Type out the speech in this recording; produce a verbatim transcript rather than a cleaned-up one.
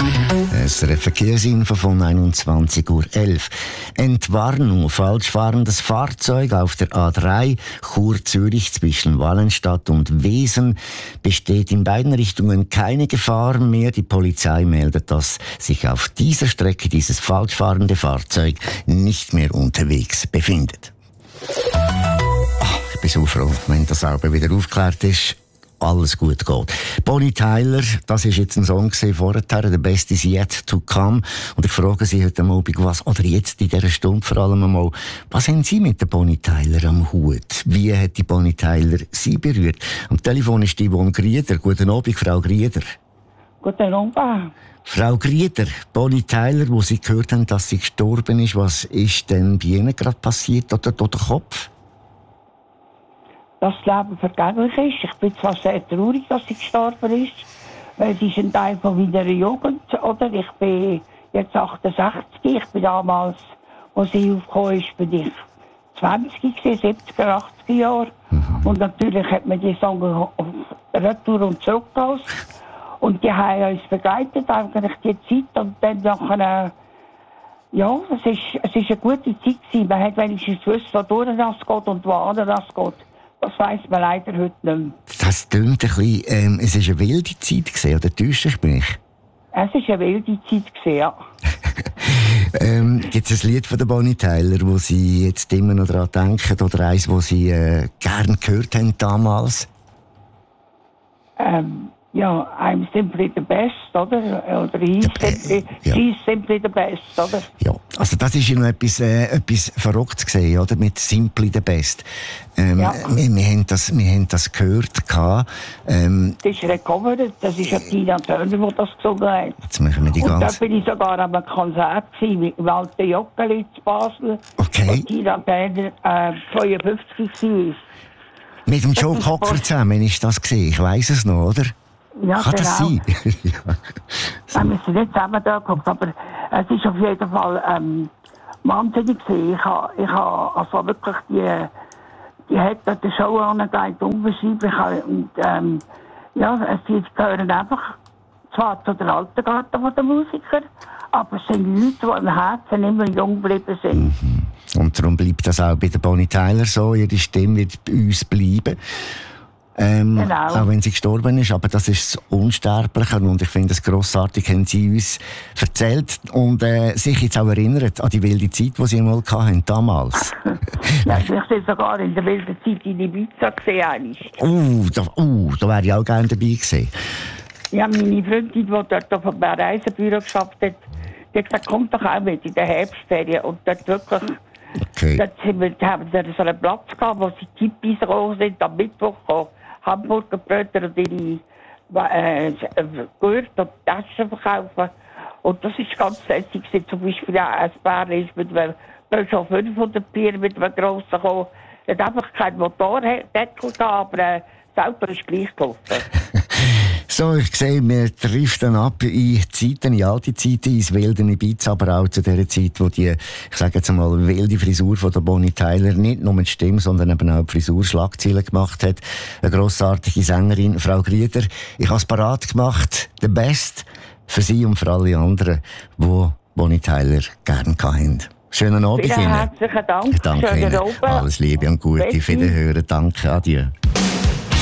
S R F Verkehrsinfo von einundzwanzig Uhr elf. Entwarnung: falsch fahrendes Fahrzeug auf der A drei Chur-Zürich zwischen Wallenstadt und Wesen. Besteht in beiden Richtungen keine Gefahr mehr. Die Polizei meldet, dass sich auf dieser Strecke dieses falsch fahrende Fahrzeug nicht mehr unterwegs befindet. Ach, ich bin so froh, wenn das Auto wieder aufgeklärt ist. Alles gut geht. Bonnie Tyler, das ist jetzt ein Song vorher, «The Best is Yet to Come». Und ich frage Sie heute Abend, was, oder jetzt in dieser Stunde vor allem einmal, was haben Sie mit der Bonnie Tyler am Hut? Wie hat die Bonnie Tyler Sie berührt? Am Telefon ist die Yvonne Grieder. Guten Abend, Frau Grieder. Guten Abend. Frau Grieder, Bonnie Tyler, wo Sie gehört haben, dass sie gestorben ist, was ist denn bei Ihnen gerade passiert oder durch den Kopf? Dass das Leben vergänglich ist. Ich bin zwar sehr traurig, dass sie gestorben ist, weil sie ist ein Teil von meiner Jugend, oder? Ich bin jetzt achtundsechzig, ich bin damals, als sie aufgekommen ist, bin ich zwanzig gewesen, siebziger, achtziger Jahre. Mhm. Und natürlich hat man die Songs auf Retour und zurückgelassen. Und die haben uns begleitet, eigentlich die Zeit. Und dann nachher, ja, es ist, es ist eine gute Zeit gewesen. Man hat wenigstens gewusst, wodurch das geht und wohin das geht. Das weiss man leider heute nicht mehr. Das klingt ein bisschen, ähm, es war eine wilde Zeit gewesen, oder täusche ich mich? Es war eine wilde Zeit gewesen, ja. ähm, gibt es ein Lied von der Bonnie Tyler, wo Sie jetzt immer noch daran denken, oder eins, das Sie äh, gerne gehört haben damals? Ähm, ja, I'm simply the best, oder? Oder he's simply, ja. She's simply the best, oder? Ja, also das ist ja noch etwas, äh, etwas Verrücktes gesehen, oder? Mit simply the best. Ähm, ja. wir, wir, haben das, wir haben das gehört. Ähm, das ist recovert, das ist ja Tina Turner, die das gesungen hat. Jetzt machen wir die und ganze... da bin ich sogar an einem Konzert gewesen, im alten Joggeli zu Basel. Okay. Und Tina Turner äh, zweiundfünfzig war. Mit dem Joe Cocker zusammen ist das gesehen, ich weiss es noch, oder? Ja, kann das genau. sein? Ja. So. Wir sind nicht zusammen da gekommen, aber es ist auf jeden Fall ähm, wahnsinnig gewesen. Ich habe ich ha, also wirklich die, die hat die Show angelegt, unbeschreiblich. Und ähm, ja, sie gehören einfach zwar zu der alten Garde der Musiker, aber es sind Leute, die im Herzen immer jung geblieben sind. Mhm. Und darum bleibt das auch bei der Bonnie Tyler so. Ihre Stimme wird bei uns bleiben. Ähm, genau. Auch wenn sie gestorben ist, aber das ist das Unsterbliche und ich finde es grossartig, haben sie uns erzählt und äh, sich jetzt auch erinnert an die wilde Zeit, die sie einmal hatten, damals. Ja, ich sehe sogar in der wilden Zeit in Ibiza gesehen. Uh, da, uh, da wäre ich auch gerne dabei gewesen. Ja, meine Freundin, die dort auf einem Reisebüro geschafft hat, die hat gesagt, kommt doch auch mit in der Herbstferien und dort wirklich... Okay. Dort haben wir, haben wir so einen Platz gehabt, wo sie Tippis gekommen sind, am Mittwoch gekommen. Hamburger Brötchen und ihre äh, Gürtel und Taschen verkaufen. Und das war ganz lässig. Zum Beispiel auch ein Bär ist mit einem, da ist schon fünfhundert Bier mit einem grossen gekommen. Es hat einfach keinen Motordeckel gehabt, aber äh, das Auto ist gleich gelaufen. So, ich sehe, wir driften ab in Zeiten, in alte Zeiten, ins wilde Ibiza, aber auch zu der Zeit, wo die, ich sage jetzt einmal, wilde Frisur von der Bonnie Tyler nicht nur mit Stimme, sondern eben auch die Frisur Schlagzeilen gemacht hat. Eine grossartige Sängerin, Frau Grieder. Ich habe es parat gemacht, «The Best» für Sie und für alle anderen, die Bonnie Tyler gerne hatten. Schönen Abend Ihnen. Herzlichen Dank. Danke Ihnen. Alles Liebe und Gute. Wiederhören. Danke. Adieu.